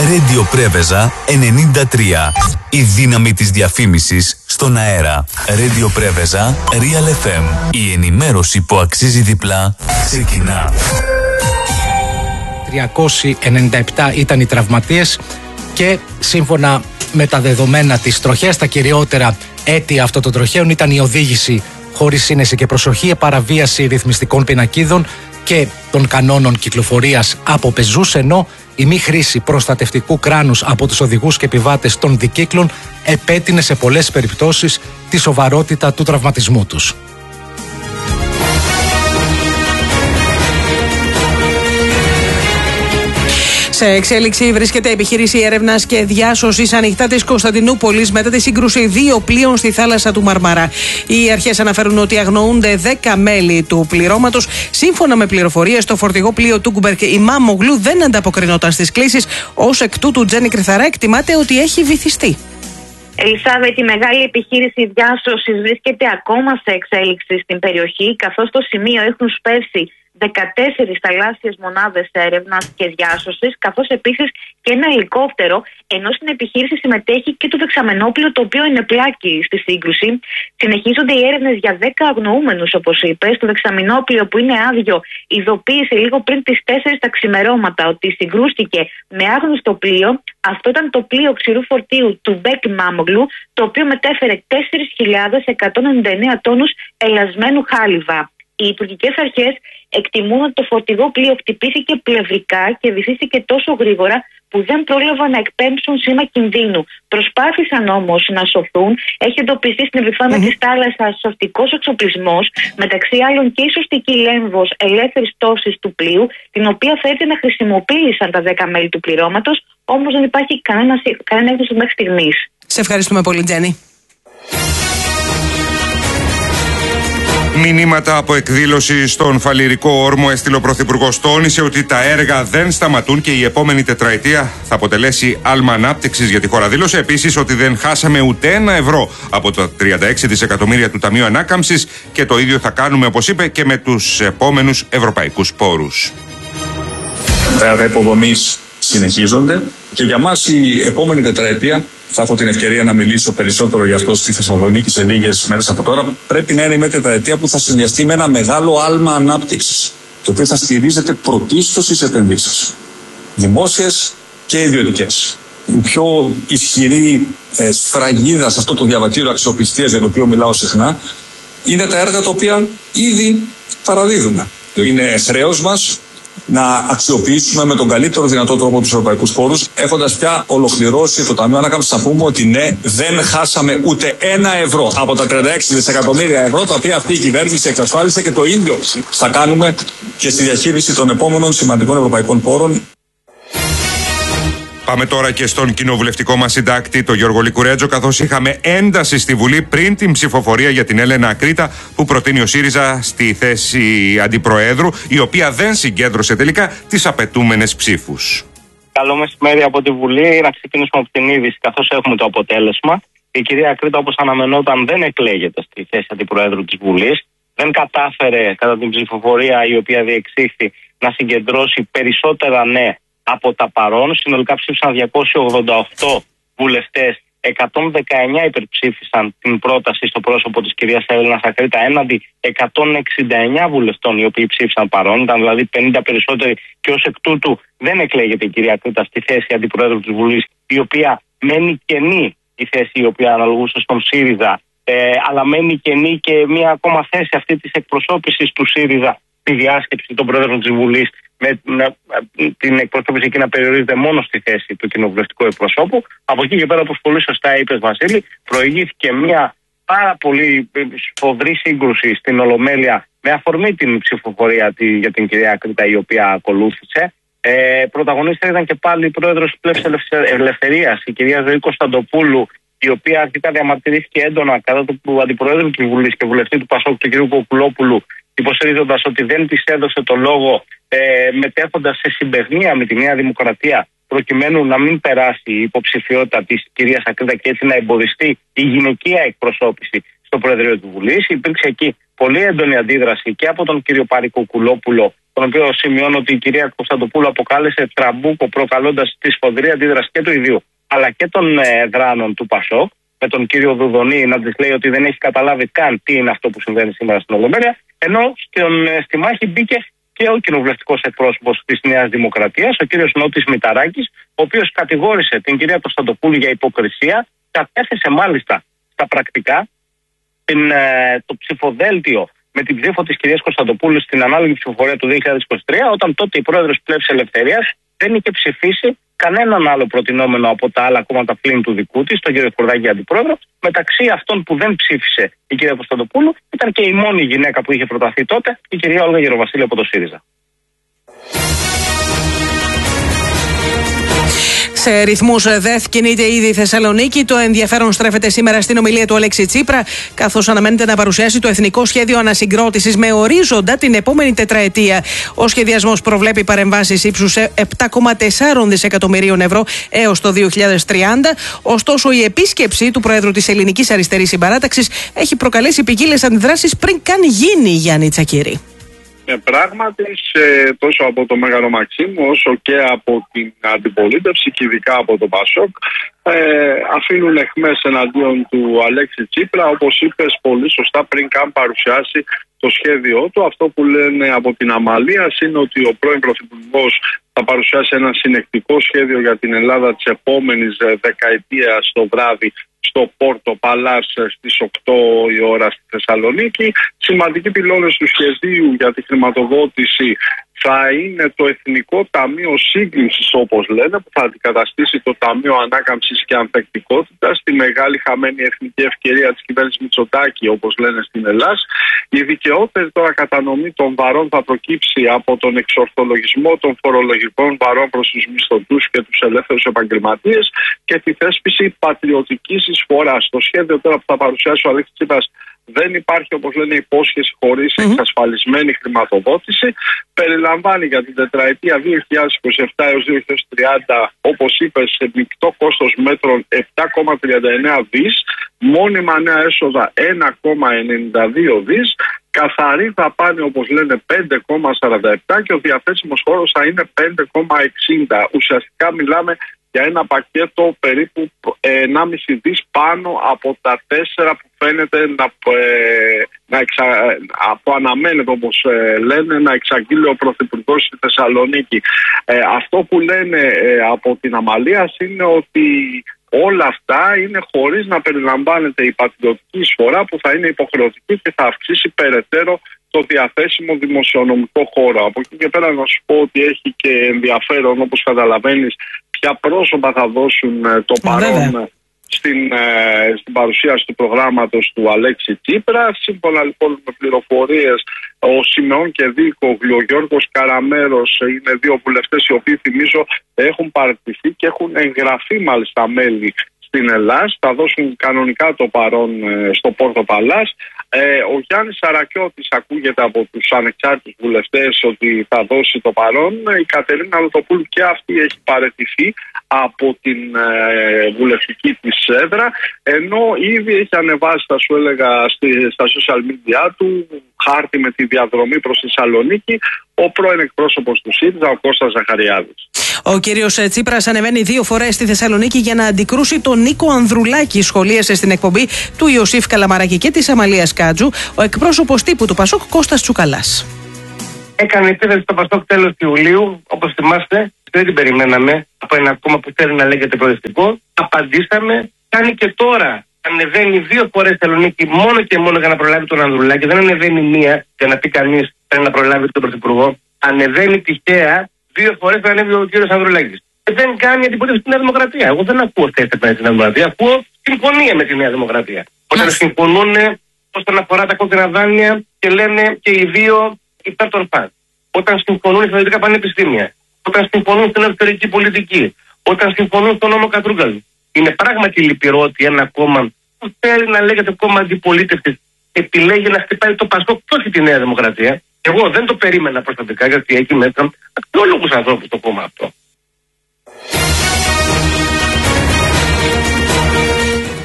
Radio Πρέβεζα 93. Η δύναμη της διαφήμισης στον αέρα. Radio Πρέβεζα Real FM. Η ενημέρωση που αξίζει διπλά ξεκινά. 397 ήταν οι τραυματίες και σύμφωνα με τα δεδομένα της τροχέας, τα κυριότερα αίτια αυτών των τροχαίων ήταν η οδήγηση χωρίς σύνεση και προσοχή, παραβίαση ρυθμιστικών πινακίδων και των κανόνων κυκλοφορίας από πεζούς, ενώ η μη χρήση προστατευτικού κράνους από τους οδηγούς και επιβάτες των δικύκλων επέτεινε σε πολλές περιπτώσεις τη σοβαρότητα του τραυματισμού τους. Σε εξέλιξη βρίσκεται επιχείρηση έρευνας και διάσωσης ανοιχτά της Κωνσταντινούπολης μετά τη σύγκρουση 2 πλοίων στη θάλασσα του Μαρμαρά. Οι αρχές αναφέρουν ότι αγνοούνται 10 μέλη του πληρώματος. Σύμφωνα με πληροφορίες, το φορτηγό πλοίο Τούγκμπερκ Ιμάμογλου δεν ανταποκρινόταν στις κλήσεις. Ως εκ τούτου, Τζέννη Κρυθαρά εκτιμάται ότι έχει βυθιστεί. Ελισάβετ, η μεγάλη επιχείρηση διάσωσης βρίσκεται ακόμα σε εξέλιξη στην περιοχή, καθώς στο σημείο έχουν σπεύσει 14 θαλάσσιες μονάδες έρευνας και διάσωσης, καθώς επίσης και ένα ελικόπτερο, ενώ στην επιχείρηση συμμετέχει και το δεξαμενόπλοιο, το οποίο είναι πλάκη στη σύγκρουση. Συνεχίζονται οι έρευνες για 10 αγνοούμενους, όπως είπες. Το δεξαμενόπλοιο, που είναι άδειο, ειδοποίησε λίγο πριν τις 4 τα ξημερώματα ότι συγκρούστηκε με άγνωστο πλοίο. Αυτό ήταν το πλοίο ξηρού φορτίου του Μπέκ Μάμογλου, το οποίο μετέφερε 4.199 τόνους ελασμένου χάλιβα. Οι τουρκικές αρχές εκτιμούν ότι το φορτηγό πλοίο χτυπήθηκε πλευρικά και βυθίστηκε τόσο γρήγορα που δεν πρόλαβαν να εκπέμψουν σήμα κινδύνου. Προσπάθησαν όμως να σωθούν. Έχει εντοπιστεί στην επιφάνεια της θάλασσας σωστικός εξοπλισμός, μεταξύ άλλων και η σωστική λέμβος ελεύθερης πτώσης του πλοίου, την οποία φαίνεται να χρησιμοποίησαν τα 10 μέλη του πληρώματος, όμως δεν υπάρχει κανένα έκδοση μέχρι στιγμής. Σε ευχαριστούμε πολύ, Τζέννη. Μηνύματα από εκδήλωση στον Φαλιρικό Όρμο έστειλε ο Πρωθυπουργός. Τόνισε ότι τα έργα δεν σταματούν και η επόμενη τετραετία θα αποτελέσει άλμα ανάπτυξης για τη χώρα. Δήλωσε επίσης ότι δεν χάσαμε ούτε ένα ευρώ από τα 36 δισεκατομμύρια του Ταμείου Ανάκαμψης και το ίδιο θα κάνουμε, όπως είπε, και με τους επόμενους ευρωπαϊκούς πόρους. Τα έργα υποδομής συνεχίζονται και για μας η επόμενη τετραετία, θα έχω την ευκαιρία να μιλήσω περισσότερο γι' αυτό στη Θεσσαλονίκη σε λίγες μέρες από τώρα, πρέπει να είναι μια τετραετία που θα συνδυαστεί με ένα μεγάλο άλμα ανάπτυξης, το οποίο θα στηρίζεται πρωτίστως στις επενδύσεις, δημόσιες και ιδιωτικές. Η πιο ισχυρή σφραγίδα σε αυτό το διαβατήριο αξιοπιστίας για το οποίο μιλάω συχνά είναι τα έργα τα οποία ήδη παραδίδουμε. Είναι χρέος μας να αξιοποιήσουμε με τον καλύτερο δυνατό τρόπο τους ευρωπαϊκούς πόρους, έχοντας πια ολοκληρώσει το Ταμείο Ανάκαμψης. Θα πούμε ότι ναι, δεν χάσαμε ούτε ένα ευρώ από τα 36 δισεκατομμύρια ευρώ τα οποία αυτή η κυβέρνηση εξασφάλισε, και το ίδιο θα κάνουμε και στη διαχείριση των επόμενων σημαντικών ευρωπαϊκών πόρων. Πάμε τώρα και στον κοινοβουλευτικό μας συντάκτη, τον Γιώργο Λικουρέτζο, καθώς είχαμε ένταση στη Βουλή πριν την ψηφοφορία για την Έλενα Ακρίτα, που προτείνει ο ΣΥΡΙΖΑ στη θέση αντιπροέδρου, η οποία δεν συγκέντρωσε τελικά τις απαιτούμενες ψήφους. Καλό μεσημέρι από τη Βουλή. Να ξεκινήσουμε από την είδηση, καθώς έχουμε το αποτέλεσμα. Η κυρία Ακρίτα, όπως αναμενόταν, δεν εκλέγεται στη θέση αντιπροέδρου της Βουλής. Δεν κατάφερε κατά την ψηφοφορία η οποία διεξήχθη να συγκεντρώσει περισσότερα ναι από τα παρόν. Συνολικά ψήφισαν 288 βουλευτές, 119 υπερψήφισαν την πρόταση στο πρόσωπο της κυρίας Έλενας Ακρίτα, έναντι 169 βουλευτών οι οποίοι ψήφισαν παρόν. Ήταν δηλαδή 50 περισσότεροι, και ως εκ τούτου δεν εκλέγεται η κυρία Ακρίτα στη θέση αντιπροέδρου της Βουλής, η οποία μένει κενή, η θέση η οποία αναλογούσε στον ΣΥΡΙΖΑ, αλλά μένει κενή και μία ακόμα θέση αυτή της εκπροσώπησης του ΣΥΡΙΖΑ στη διάσκεψη των πρόεδρων της Βουλής, με την εκπροσώπηση εκεί να περιορίζεται μόνο στη θέση του κοινοβουλευτικού εκπροσώπου. Από εκεί και πέρα, όπως πολύ σωστά είπες, Βασίλη, προηγήθηκε μια πάρα πολύ σφοδρή σύγκρουση στην Ολομέλεια με αφορμή την ψηφοφορία για την κυρία Ακρίτα, η οποία ακολούθησε. Πρωταγωνίστρια ήταν και πάλι η πρόεδρος της Πλεύσης Ελευθερίας, η κυρία Ζωή Κωνσταντοπούλου, η οποία αρχικά διαμαρτυρήθηκε έντονα κατά του αντιπροέδρου της Βουλής και βουλευτή του ΠΑΣΟΚ, του κ. Κοπουλόπουλου, υποστηρίζοντας ότι δεν της έδωσε το λόγο, μετέχοντας σε συμπαιγνία με τη Νέα Δημοκρατία, προκειμένου να μην περάσει η υποψηφιότητα της κυρίας Ακρίτα και έτσι να εμποδιστεί η γυναικεία εκπροσώπηση στο Προεδρείο του Βουλής. Υπήρξε εκεί πολύ έντονη αντίδραση και από τον κύριο Παρικοκουλόπουλο, τον οποίο σημειώνω ότι η κυρία Κωνσταντοπούλου αποκάλεσε τραμπούκο, προκαλώντας τη σφοδρή αντίδραση και του ιδίου αλλά και των εδράνων του ΠΑΣΟΚ, με τον κύριο Δουδονή να της λέει ότι δεν έχει καταλάβει καν τι είναι αυτό που συμβαίνει σήμερα στην Ολομέλεια, ενώ στη μάχη μπήκε και ο κοινοβουλευτικός εκπρόσωπος της Νέας Δημοκρατίας, ο κύριος Νότης Μηταράκης, ο οποίος κατηγόρησε την κυρία Κωνσταντοπούλου για υποκρισία, κατέθεσε μάλιστα στα πρακτικά το ψηφοδέλτιο με την ψήφο της κυρίας Κωνσταντοπούλου στην ανάλογη ψηφοφορία του 2023, όταν τότε η πρόεδρος Πλεύσης Ελευθερίας δεν είχε ψηφίσει κανέναν άλλο προτινόμενο από τα άλλα κόμματα πλην του δικού της, τον κύριο Κουρδάκη αντιπρόεδρο. Μεταξύ αυτών που δεν ψήφισε η κυρία Κωνσταντοπούλου ήταν και η μόνη γυναίκα που είχε προταθεί τότε, η κυρία Όλγα Γεροβασίλη από το ΣΥΡΙΖΑ. Σε ρυθμούς ΔΕΘ κινείται ήδη η Θεσσαλονίκη. Το ενδιαφέρον στρέφεται σήμερα στην ομιλία του Αλέξη Τσίπρα, καθώς αναμένεται να παρουσιάσει το Εθνικό Σχέδιο Ανασυγκρότησης με ορίζοντα την επόμενη τετραετία. Ο σχεδιασμός προβλέπει παρεμβάσεις ύψους 7,4 δισεκατομμυρίων ευρώ έως το 2030. Ωστόσο, η επίσκεψη του Προέδρου της Ελληνικής Αριστερής Συμπαράταξης έχει προκαλέσει ποικίλες αντιδράσεις πριν καν γίνει, Γιάννη Τσακίρη. Πράγματι, τόσο από το Μέγαρο Μαξίμου όσο και από την αντιπολίτευση και ειδικά από το ΠΑΣΟΚ αφήνουν αιχμές εναντίον του Αλέξη Τσίπρα, όπως είπες πολύ σωστά, πριν καν παρουσιάσει το σχέδιό του. Αυτό που λένε από την Αμαλίας είναι ότι ο πρώην Πρωθυπουργός θα παρουσιάσει ένα συνεκτικό σχέδιο για την Ελλάδα της επόμενης δεκαετίας το βράδυ στο Πόρτο Παλάς στις 8 η ώρα στη Θεσσαλονίκη. Σημαντικοί πυλώνες του σχεδίου για τη χρηματοδότηση θα είναι το Εθνικό Ταμείο Σύγκλησης, όπως λένε, που θα αντικαταστήσει το Ταμείο Ανάκαμψης και Ανθεκτικότητας, τη μεγάλη χαμένη εθνική ευκαιρία της κυβέρνησης Μητσοτάκη, όπως λένε στην Ελλάδα. Η δικαιότερη τώρα κατανομή των βαρών θα προκύψει από τον εξορθολογισμό των φορολογικών βαρών προς τους μισθωτούς και τους ελεύθερους επαγγελματίες και τη θέσπιση πατριωτικής εισφοράς. Το σχέδιο τώρα που θα παρουσιάσει ο Αλέξης Τσίπρας δεν υπάρχει, όπως λένε, υπόσχεση χωρίς εξασφαλισμένη χρηματοδότηση. Περιλαμβάνει για την τετραετία 2027 έως 2030, όπως είπες, σε μεικτό κόστος μέτρων 7,39 δις, μόνιμα νέα έσοδα 1,92 δις, καθαρή δαπάνη, όπως λένε, 5,47 και ο διαθέσιμος χώρος θα είναι 5,60. Ουσιαστικά μιλάμε για ένα πακέτο περίπου 1,5 δις πάνω από τα 4 που φαίνεται που αναμένεται, όπως λένε, να εξαγγείλει ο Πρωθυπουργός στη Θεσσαλονίκη. Αυτό που λένε από την Αμαλίας είναι ότι όλα αυτά είναι χωρίς να περιλαμβάνεται η πατριωτική εισφορά που θα είναι υποχρεωτική και θα αυξήσει περαιτέρω το διαθέσιμο δημοσιονομικό χώρο. Από εκεί και πέρα να σου πω ότι έχει και ενδιαφέρον, όπως καταλαβαίνεις, ποια πρόσωπα θα δώσουν το παρόν στην παρουσίαση του προγράμματος του Αλέξη Τσίπρα. Σύμφωνα λοιπόν με πληροφορίες, ο Σιμεών Κεδίκογλου, ο Γιώργος Καραμέρος είναι δύο βουλευτές οι οποίοι, θυμίζω, έχουν παραιτηθεί και έχουν εγγραφεί μάλιστα μέλη στην Ελλάδα. Θα δώσουν κανονικά το παρόν στο Πόρτο Παλάς. Ο Γιάννης Σαρακιώτης ακούγεται από τους ανεξάρτητους βουλευτές ότι θα δώσει το παρόν. Η Κατερίνα Λοτοπούλου και αυτή έχει παραιτηθεί από την βουλευτική της έδρα, ενώ ήδη έχει ανεβάσει, θα σου έλεγα, στα social media του χάρτη με τη διαδρομή προς τη Θεσσαλονίκη ο πρώην εκπρόσωπος του ΣΥΡΙΖΑ, ο Κώστας Ζαχαριάδης. Ο κύριος Τσίπρας ανεβαίνει 2 φορές στη Θεσσαλονίκη για να αντικρούσει τον Νίκο Ανδρουλάκη. Σχολίασε στην εκπομπή του Ιωσήφ Καλαμαράκη και της Αμαλίας Κάτζου ο εκπρόσωπος τύπου του ΠΑΣΟΚ Κώστας Τσουκαλάς. Έκανε επίθεση στο ΠΑΣΟΚ τέλος του Ιουλίου, όπως θυμάστε. Δεν την περιμέναμε από ένα κόμμα που θέλει να λέγεται προοδευτικό. Απαντήσαμε. Κάνει και τώρα. Ανεβαίνει 2 φορές στη Θεσσαλονίκη μόνο και μόνο για να προλάβει τον Ανδρουλάκη. Δεν ανεβαίνει μία για να πει κανείς πρέπει να προλάβει τον Πρωθυπουργό. Ανεβαίνει τυχαία 2 φορές να ανέβει ο κύριος Ανδρουλάκης. Δεν κάνει αντιπολίτευση στη Νέα Δημοκρατία. Εγώ δεν ακούω θέση στη Νέα Δημοκρατία. Ακούω συμφωνία με τη Νέα Δημοκρατία. Όταν συμφωνούν όσον αφορά τα κόκκινα δάνεια και λένε και οι δύο υπέρ των ΦΑΤ. Όταν συμφωνούν στα ιδιωτικά πανεπιστήμια. Όταν συμφωνούν στην εξωτερική πολιτική. Όταν συμφωνούν στον νόμο Κατρούγκαλου. Είναι πράγματι λυπηρό ότι ένα κόμμα που θέλει να λέγεται κόμμα αντιπολίτευση επιλέγει να χτυπάει το ΠΑΣΟΚ και όχι τη Νέα Δημοκρατία. Εγώ δεν το περίμενα προσωπικά, γιατί έχει μέσα αξιόλογους ανθρώπους το κόμμα αυτό.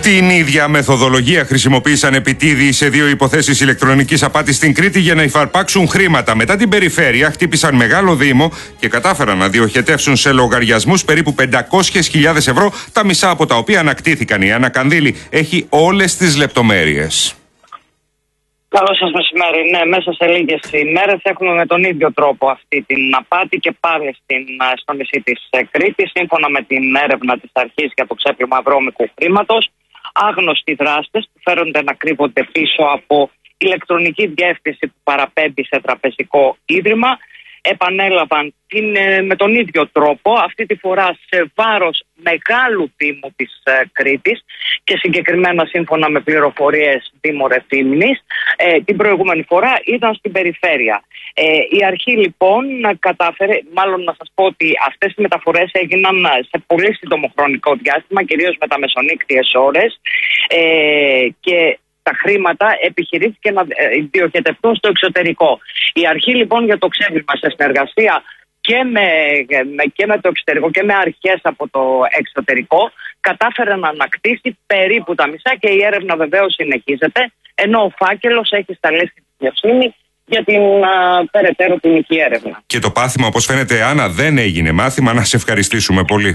Την ίδια μεθοδολογία χρησιμοποίησαν επιτίδιοι σε 2 υποθέσεις ηλεκτρονικής απάτης στην Κρήτη για να υφαρπάξουν χρήματα. Μετά την περιφέρεια χτύπησαν μεγάλο δήμο και κατάφεραν να διοχετεύσουν σε λογαριασμούς περίπου 500.000 ευρώ, τα μισά από τα οποία ανακτήθηκαν. Η Άννα Κανδύλη έχει όλες τις λεπτομέρειες. Καλό σας μεσημέρι. Ναι, μέσα σε λίγες ημέρες έχουμε με τον ίδιο τρόπο αυτή την απάτη και πάλι στο νησί της Κρήτης. Σύμφωνα με την έρευνα της αρχής για το ξέπλυμα βρώμικου χρήματος, άγνωστοι δράστες που φέρονται να κρύβονται πίσω από ηλεκτρονική διεύθυνση που παραπέμπει σε τραπεζικό ίδρυμα επανέλαβαν με τον ίδιο τρόπο, αυτή τη φορά σε βάρος μεγάλου δήμου της Κρήτης και συγκεκριμένα σύμφωνα με πληροφορίες Δήμου Ρεθύμνης, την προηγούμενη φορά ήταν στην περιφέρεια. Η αρχή λοιπόν κατάφερε, μάλλον να σας πω ότι αυτές οι μεταφορές έγιναν σε πολύ σύντομο χρονικό διάστημα, κυρίως με τα μεσονύκτιες ώρες, και τα χρήματα επιχειρήθηκε να διοχετευτούν στο εξωτερικό. Η αρχή λοιπόν για το ξέπλυμα σε συνεργασία και με το εξωτερικό και με αρχές από το εξωτερικό κατάφερε να ανακτήσει περίπου τα μισά και η έρευνα βεβαίως συνεχίζεται, ενώ ο φάκελος έχει σταλεί στη δικαιοσύνη για την περαιτέρω ποινική έρευνα. Και το πάθημα, όπως φαίνεται, Άννα, δεν έγινε μάθημα. Να σε ευχαριστήσουμε πολύ.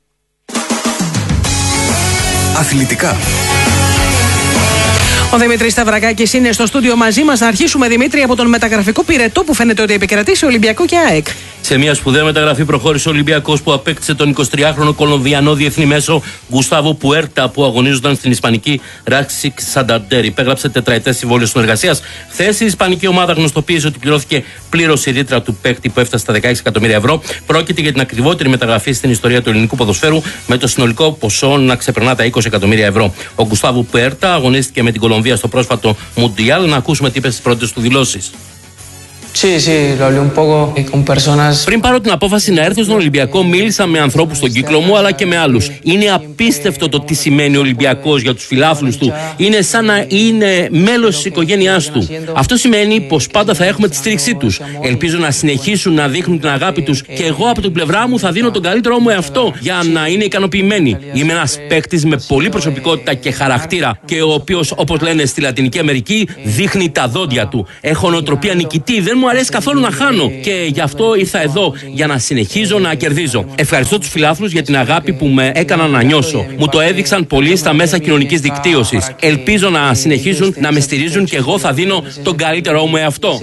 Αθλητικά. Ο Δημήτρης Σταυρακάκης είναι στο στούντιο μαζί μας. Να αρχίσουμε, Δημήτρη, από τον μεταγραφικό πυρετό που φαίνεται ότι επικρατεί σε Ολυμπιακό και ΑΕΚ. Σε μια σπουδαία μεταγραφή προχώρησε ο Ολυμπιακός που απέκτησε τον 23χρονο Κολομβιανό διεθνή μέσο Γκουστάβο Πουέρτα που αγωνίζονταν στην ισπανική Ράξικ Σανταντέρ. Υπέγραψε τετραετές συμβόλαιο συνεργασίας. Χθες η ισπανική ομάδα γνωστοποίησε ότι πληρώθηκε πλήρως η ρήτρα του παίκτη που έφτασε στα 16 εκατομμύρια ευρώ. Πρόκειται για την ακριβότερη μεταγραφή στην ιστορία του ελληνικού ποδοσφαίρου, με το συνολικό ποσό να ξεπερνά τα 20 εκατομμύρια ευρώ. Ο Γκουστάβο Πουέρτα αγωνίστηκε με την Κολομβία στο πρόσφατο Μουντιάλ. Να ακούσουμε τι είπε στις πρώτες του δηλώσεις. Πριν πάρω την απόφαση να έρθω στον Ολυμπιακό, μίλησα με ανθρώπους στον κύκλο μου αλλά και με άλλους. Είναι απίστευτο το τι σημαίνει ο Ολυμπιακός για τους φιλάθλους του. Είναι σαν να είναι μέλος της οικογένειάς του. Αυτό σημαίνει πως πάντα θα έχουμε τη στήριξή τους. Ελπίζω να συνεχίσουν να δείχνουν την αγάπη τους και εγώ από την πλευρά μου θα δίνω τον καλύτερό μου εαυτό για να είναι ικανοποιημένοι. Είμαι ένας παίκτης με πολλή προσωπικότητα και χαρακτήρα και ο οποίος, όπως λένε στη Λατινική Αμερική, δείχνει τα δόντια του. Έχω νοοτροπία νικητή, δεν μου αρέσει καθόλου να χάνω και γι' αυτό ήρθα εδώ για να συνεχίζω να κερδίζω. Ευχαριστώ τους φιλάθλους για την αγάπη που με έκαναν να νιώσω. Μου το έδειξαν πολύ στα μέσα κοινωνικής δικτύωσης. Ελπίζω να συνεχίζουν να με στηρίζουν και εγώ θα δίνω τον καλύτερό μου εαυτό.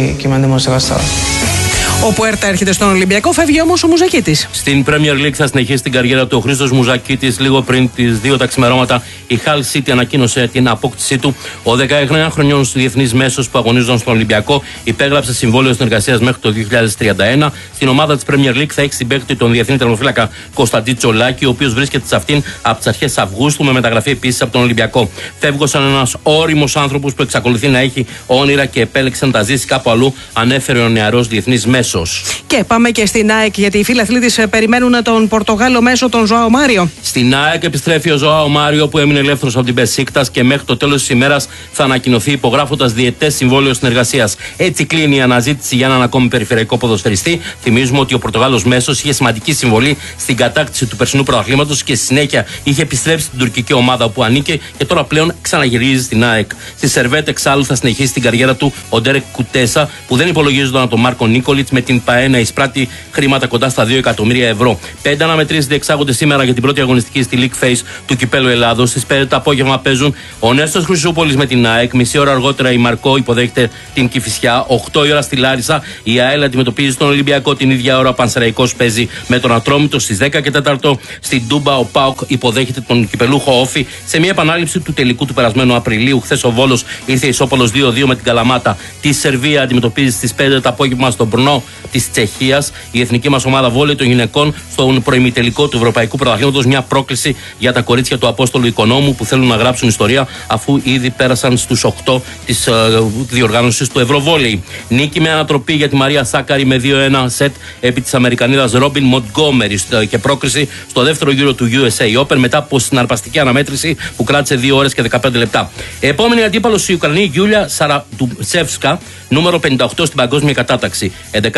Ο Πουέρτα έρχεται στον Ολυμπιακό, φεύγει όμως ο Μουζακίτης. Στην Premier League θα συνεχίσει την καριέρα του ο Χρήστος Μουζακίτης. Λίγο πριν τις 2 τα ξημερώματα, η Hull City ανακοίνωσε την απόκτησή του. Ο 19χρονος διεθνής μέσος που αγωνίζονταν στον Ολυμπιακό υπέγραψε συμβόλαιο συνεργασίας μέχρι το 2031. Στην ομάδα της Premier League θα έχει συμπαίκτη τον διεθνή τερματοφύλακα Κωνσταντί Τσολάκη, ο οποίος βρίσκεται σε αυτήν από τις αρχές Αυγούστου, με μεταγραφή επίσης από τον Ολυμπιακό. Φεύγω σαν ένας όριμος άνθρωπος που εξακολουθεί να έχει όνειρα και επέλεξε να τα ζήσει κάπου αλλού, ανέφερε ο νεαρός διεθνής μέσος. Και πάμε και στην ΑΕΚ, γιατί οι φίλαθλοι της περιμένουν τον Πορτογάλο μέσο, τον Ζωάο Μάριο. Στην ΑΕΚ επιστρέφει ο Ζωάο Μάριο που έμεινε ελεύθερος από την Μπεσίκτας και μέχρι το τέλος της ημέρας θα ανακοινωθεί υπογράφοντας διετές συμβόλαιο συνεργασίας. Έτσι κλείνει η αναζήτηση για έναν ακόμη περιφερειακό ποδοσφαιριστή. Θυμίζουμε ότι ο Πορτογάλος μέσος είχε σημαντική συμβολή στην κατάκτηση του περσινού πρωταθλήματος και στη συνέχεια είχε επιστρέψει στην τουρκική ομάδα όπου ανήκε και τώρα πλέον ξαναγυρίζει στην ΑΕΚ. Στη Σερβέτ εξάλλου θα συνεχίσει την καριέρα του ο Ντέρεκ Κουτέσα που δεν υπολογίζονταν από τον Μάρκο Νίκολιτς, με την ΠΑΕ να εισπράττει χρήματα κοντά στα 2 εκατομμύρια ευρώ. 5 αναμετρήσεις διεξάγονται σήμερα για την πρώτη αγωνιστική στη League Phase του Κυπέλλου Ελλάδος. Στις 5 το απόγευμα παίζουν ο Νέστος Χρυσούπολης με την ΑΕΚ. Μισή ώρα αργότερα η Μαρκό υποδέχεται την Κηφισιά. 8 η ώρα στη Λάρισα η ΑΕΛ αντιμετωπίζει τον Ολυμπιακό. Την ίδια ώρα ο Πανσεραϊκός παίζει με τον Ατρόμητο. Στις 10 και 4 στην Τούμπα ο ΠΑΟΚ υποδέχεται τον κυπελούχο Όφη σε μια επανάληψη του τελικού του περασμένου Απριλίου. Χθες ο Βόλος ήρθε ισόπαλος 2-2 με την Καλαμάτα. Τη Σερβία αντιμετωπίζει στις 5 το απόγευμα στον Brno της Τσεχίας. Η εθνική μας ομάδα βόλεϊ των γυναικών στον προημιτελικό του Ευρωπαϊκού Πρωταθλήματος. Μια πρόκληση για τα κορίτσια του Απόστολου Οικονόμου που θέλουν να γράψουν ιστορία αφού ήδη πέρασαν στους 8 της διοργάνωσης του Ευρωβόλεϊ. Νίκη με ανατροπή για τη Μαρία Σάκαρη με 2-1 σετ επί της Αμερικανίδας Ρόμπιν Μοντγκόμερι και πρόκριση στο δεύτερο γύρο του USA Open μετά από συναρπαστική αναμέτρηση που κράτησε 2 ώρες και 15 λεπτά. Επόμενη αντίπαλος η Ουκρανή Γιούλια Σαραντουψεύσκα, νούμερο 58 στην παγκόσμια κατάταξη. 11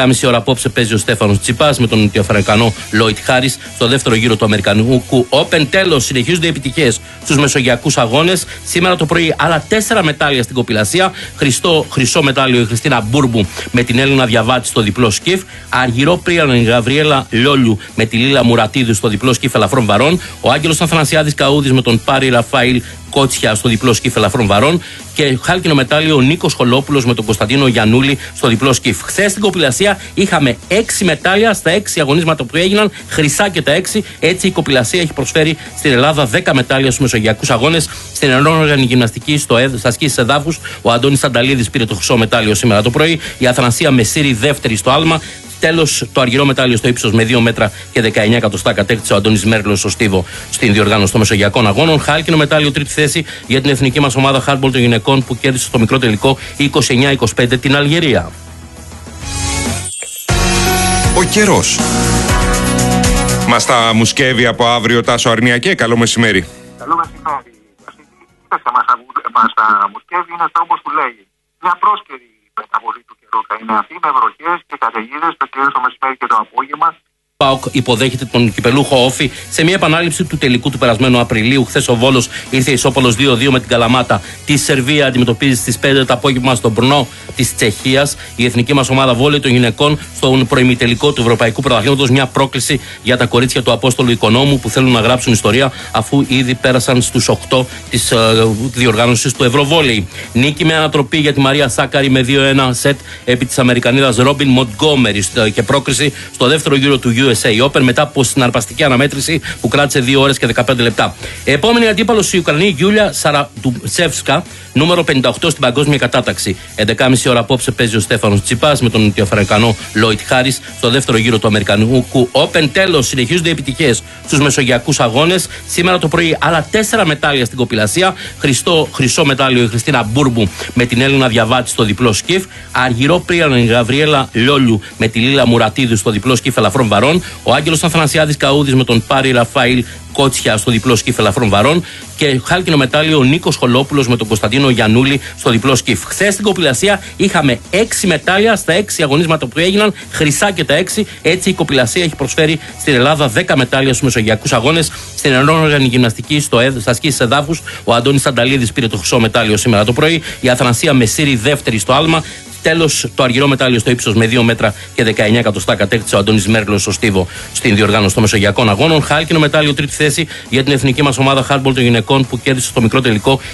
11.30 ώρα απόψε παίζει ο Στέφανος Τσιπάς με τον Νοτιοαφρικανό Λόιτ Χάρις στο δεύτερο γύρο του Αμερικανικού Open. Τέλος, συνεχίζονται οι επιτυχίες στους μεσογειακούς αγώνες. Σήμερα το πρωί άλλα 4 μετάλλια στην κοπηλασία. Χρυσό μετάλλιο η Χριστίνα Μπούρμπου με την Έλληνα Διαβάτη στο διπλό σκιφ. Αργυρό πρίανο η Γαβριέλα Λιόλιου με τη Λίλα Μουρατίδου στο διπλό σκιφ ελαφρών βαρών. Ο Άγγελος Αθανασιάδης Καούδης με τον Πάρη Ραφαήλ Κότσια στο διπλό σκιφ ελαφρών βαρών και χάλκινο μετάλλιο ο Νίκος Χολόπουλος με τον Κωνσταντίνο Γιαννούλη στο διπλό σκιφ. Χθες στην κοπηλασία είχαμε 6 μετάλλια στα 6 αγωνίσματα που έγιναν, χρυσά και τα 6. Έτσι η κοπηλασία έχει προσφέρει στην Ελλάδα 10 μετάλλια στους μεσογειακούς αγώνες. Στην ενόργανη γυμναστική στα σκι εδάφους ο Αντώνης Σανταλίδης πήρε το χρυσό μετάλλιο σήμερα το πρωί. Η Αθανασία Μεσίρη δεύτερη στο άλμα. Τέλος, το αργυρό μετάλλιο στο ύψος με 2 μέτρα και 19 εκατοστά κατέκτησε ο Αντώνης Μέρλος στο Στίβο στην διοργάνωση των μεσογειακών αγώνων. Χάλκινο μετάλλιο τρίτη θέση για την εθνική μας ομάδα χάντμπολ των γυναικών που κέρδισε στο μικρό τελικό 29-25 την Αλγερία. Ο καιρός. Μας τα μουσκεύει από αύριο Τάσο Αρνιακέ. Καλό μεσημέρι. Καλό μεσημέρι. Μας τα μουσκεύει είναι αυτό όπως που λέγει. Μια πρόσκαιρη μεταβολή του καιρού θα είναι αυτή με βροχές και καταιγίδες το κυρίως το μεσημέρι και το απόγευμα. ΠΑΟΚ υποδέχεται τον κυπελούχο Όφη σε μια επανάληψη του τελικού του περασμένου Απριλίου. Χθες ο Βόλος ήρθε ισόπαλος 2-2 με την Καλαμάτα. Τη Σερβία αντιμετωπίζει στις 5 το απόγευμα στον Μπρνό της Τσεχίας. Η εθνική μας ομάδα βόλεϊ των γυναικών στον προημιτελικό του Ευρωπαϊκού Πρωταθλήματος. Μια πρόκληση για τα κορίτσια του Απόστολου Οικονόμου που θέλουν να γράψουν ιστορία αφού ήδη πέρασαν στους 8 της διοργάνωσης του Ευρωβόλεϊ. Νίκη με ανατροπή για τη Μαρία Σάκαρη με 2-1 σετ επί της Αμερικανίδας Ρόμπιν Μοντγκόμερι και πρόκριση στο δεύτερο γύρο του USA Open μετά από συναρπαστική αναμέτρηση που κράτησε 2 ώρες και 15 λεπτά. Επόμενη αντίπαλος η Ουκρανή Γιούλια Σαρατουψεύσκα, νούμερο 58 στην παγκόσμια κατάταξη. 11.30 ώρα απόψε παίζει ο Στέφανος Τσιπάς με τον Νοτιοαφρικανό Λόιτ Χάρις στο δεύτερο γύρο του Αμερικανικού Open. Τέλος, συνεχίζονται οι επιτυχίες στους μεσογειακούς αγώνες. Σήμερα το πρωί άλλα 4 μετάλλια στην κοπηλασία. Χρυσό μετάλλιο η Χριστίνα Μπούρμπου με την Έλληνα Διαβάτη στο διπλό σκιφ. Αργυρό πρίανο η Γαβριέλα Λιόλιου με τη Λίλα Μουρατίδου στο διπλό σκιφ ελαφρών βαρών. Ο Άγγελος Αθανασιάδης Καούδης με τον Πάρη Ραφαήλ Κότσια στο διπλό σκιφ ελαφρών βαρών και χάλκινο μετάλλιο ο Νίκος Χολόπουλος με τον Κωνσταντίνο Γιαννούλη στο διπλό σκιφ. Χθες στην κοπηλασία είχαμε 6 μετάλλια στα 6 αγωνίσματα που έγιναν, χρυσά και τα 6. Έτσι η κοπηλασία έχει προσφέρει στην Ελλάδα 10 μετάλλια στους μεσογειακούς αγώνες. Στην ενόργανη γυμναστική στα σκι εδάφους ο Αντώνης Σανταλίδης πήρε το χρυσό μετάλλιο σήμερα το πρωί. Η Αθανασία Μεσίρη δεύτερη στο άλμα. Τέλος, το αργυρό μετάλλιο στο ύψος με 2 μέτρα και 19 εκατοστά κατέκτησε ο Αντώνης Μέρλος στο Στίβο στην διοργάνωση των μεσογειακών αγώνων. Χάλκινο μετάλλιο τρίτη θέση για την εθνική μας ομάδα χάντμπολ των γυναικών που κέρδισε στο μικρό τελικό